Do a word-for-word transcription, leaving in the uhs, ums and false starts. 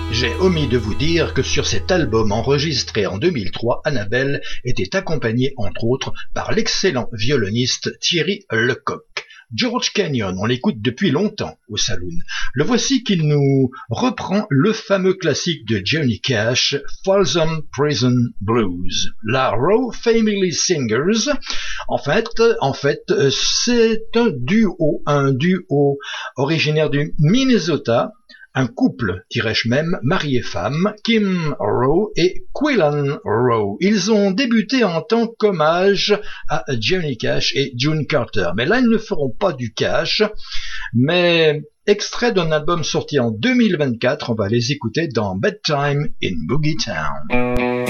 J'ai omis de vous dire que sur cet album enregistré en deux mille trois, Annabelle était accompagnée entre autres par l'excellent violoniste Thierry Lecoq. George Kenyon, on l'écoute depuis longtemps au Saloon. Le voici qui nous reprend le fameux classique de Johnny Cash, Folsom Prison Blues. La Rowe Family Singers, en fait, en fait, c'est un duo, un duo originaire du Minnesota, un couple, dirais-je même, mari et femme, Kim Rowe et Quillan Rowe. Ils ont débuté en tant qu'hommage à Johnny Cash et June Carter. Mais là, ils ne feront pas du cash, mais extrait d'un album sorti en deux mille vingt-quatre, on va les écouter dans Bedtime in Boogie Town.